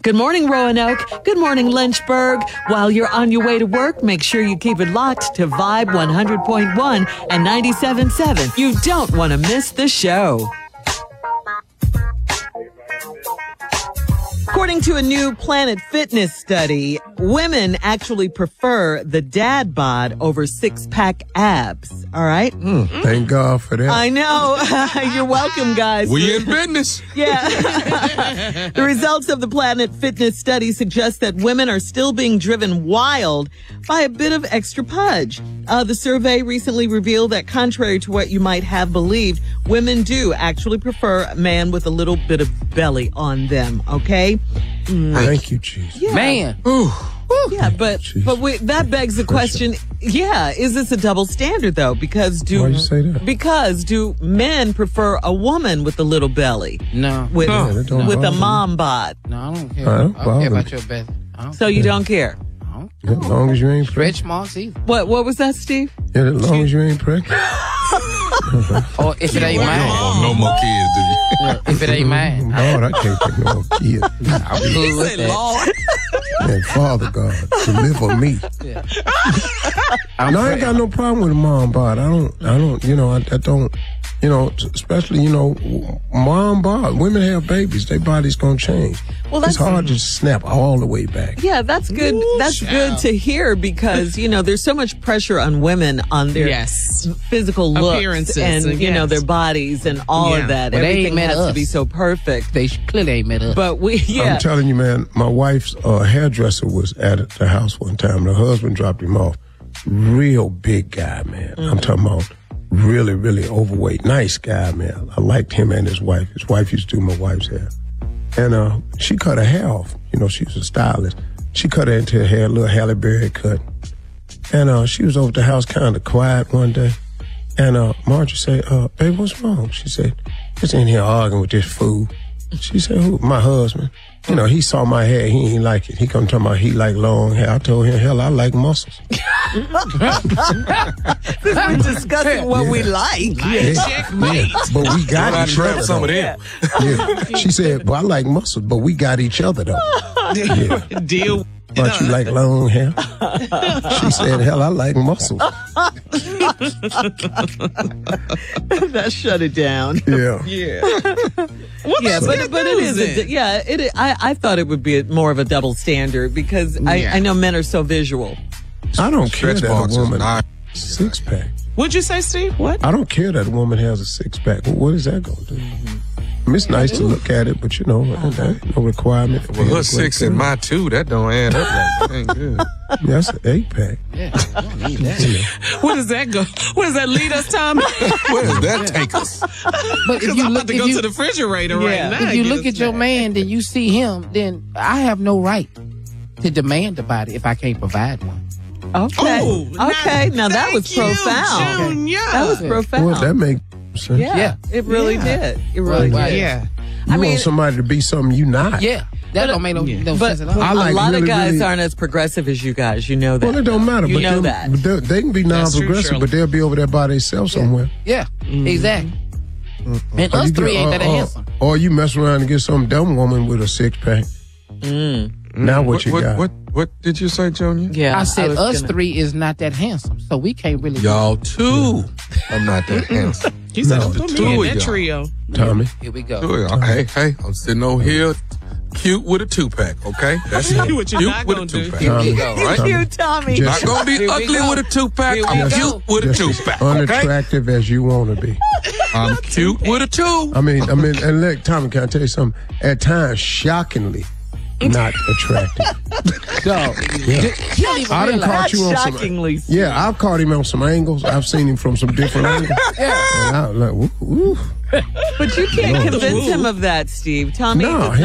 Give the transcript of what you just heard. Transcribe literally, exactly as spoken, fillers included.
Good morning, Roanoke. Good morning, Lynchburg. While you're on your way to work, make sure you keep it locked to Vibe one hundred point one and ninety-seven point seven. You don't want to miss the show. According to a new Planet Fitness study, women actually prefer the dad bod over six-pack abs. All right? Mm, thank God for that. I know. You're welcome, guys. We in business. Yeah. The results of the Planet Fitness study suggest that women are still being driven wild by a bit of extra pudge. Uh, the survey recently revealed that contrary to what you might have believed, women do actually prefer a man with a little bit of belly on them, okay? Mm. Thank you, Jesus. Yeah. Man. Ooh. Yeah, but but we, that begs the question, yeah, is this a double standard, though? Because do Why you say that? Because do men prefer a woman with a little belly? No. With, no. Yeah, with a mom bod? No, I don't care. I don't, I don't care about your belly. So you don't care? Yeah, as long as you ain't pregnant. Stretch marks either. What What was that, Steve? Yeah, as long as you ain't pregnant. Or if it ain't You don't mine. want no more kids, do you? Yeah, if it ain't mine. Lord, I can't take no more kids. I'm cool with that. And Father God, deliver me. Yeah. No, I ain't got no problem with a mom bod. I don't, I don't, you know, I, I don't, you know, especially, you know, mom bod. Women have babies. Their body's going to change. Well, that's it's hard to snap all the way back. Yeah, that's good. Ooh, that's child. good to hear because, you know, there's so much pressure on women on their yes. physical looks Appearances and, and you know, yes. their bodies and all Yeah. of that. Well, they ain't Everything met has us. to be so perfect. They clearly ain't met us. But we, yeah. I'm telling you, man, my wife's uh, hairdresser was at the house one time. The husband dropped him off. Real big guy, man. Mm-hmm. I'm talking about really, really overweight. Nice guy, man. I liked him and his wife. His wife used to do my wife's hair. And uh, she cut her hair off. You know, she was a stylist. She cut her into her hair, a little Halle Berry cut. And uh, she was over at the house kind of quiet one day. And uh, Marjorie said, uh, babe, what's wrong? She said, just in here arguing with this fool. She said, who? My husband. You know, he saw my hair. He ain't like it. He come talking about he like long hair. I told him, hell, I like muscles. We're discussing what Yeah. we like. Yeah. Checkmate. Yeah. But we got Gotta each grab other. some of though. them. Yeah. She said, well, I like muscles, but we got each other, though. Yeah. Deal. But you like long hair? She said, hell, I like muscles. That shut it down. Yeah. Yeah. Yeah, So- but but it is. A, yeah, it. I I thought it would be a, more of a double standard because I, Yeah. I know men are so visual. I don't care Stretch that marks a is woman nice. six pack. What'd you say, Steve? What? I don't care that a woman has a six pack. Well, what is that going to do? I mean, it's nice to look at it, but you know, there ain't no requirement. For Well, being a her great six and girl. my two, that don't add up like that. Ain't good. Yeah, that's an eight pack. Yeah, I don't need that. Where does that go? Where does that lead us, Tommy? Where does that take us? But if Because you I'm look, about to if go you, to the refrigerator Yeah. right now. if you and look get at your a man, then you see him, then I have no right to demand a body if I can't provide one. Okay. Oh, okay. Now that thank was you, profound. Junior. That was profound. Well, that makes sense. yeah, Yeah. It really Yeah. did. It really Well, did. Yeah. You I mean- want somebody to be something you not. Yeah, that don't make no, Yeah. no But sense at all. I a like lot really, of guys really- aren't as progressive as you guys. You know that. Well, it don't matter. You but know them- that. But they, they can be That's true, non-progressive, Shirley. but they'll be over there by themselves somewhere. Yeah, exactly. And Or us you get- three ain't or- that or- handsome. Or you mess around and get some dumb woman with a six pack. Now what, What, you what, got? what, what did you say, Junior? Yeah. I said was us gonna- three is not that handsome, so we can't really. Y'all two. I'm not that handsome. He said, No, put two me in of that y'all. trio. Tommy? Here we go. Two of y'all. Hey, hey, I'm sitting over here cute with a two pack, okay? That's See it. what you're Cute not with a gonna two do. pack. Here we go. Right? You, Tommy. Just- Not gonna be Here we ugly go. with a two pack. Here we I'm go. cute with a Just two as pack. Okay? unattractive as you want to be. I'm cute with a two. I mean, I mean, and look, Tommy, can I tell you something? At times, shockingly not attractive. Dog, you don't even I done realize. caught you on some. Shockingly. Yeah, I've caught him on some angles. I've seen him from some different angles. Yeah. And I was like, woo, woo. But you can't convince him of that, Steve. Tommy No, does